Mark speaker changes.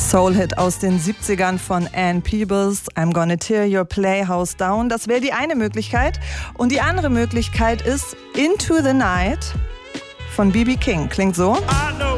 Speaker 1: Soul-Hit aus den 70ern von Ann Peebles, I'm Gonna Tear Your Playhouse Down. Das wäre die eine Möglichkeit. Und die andere Möglichkeit ist Into the Night von B.B. King. Klingt so.
Speaker 2: I know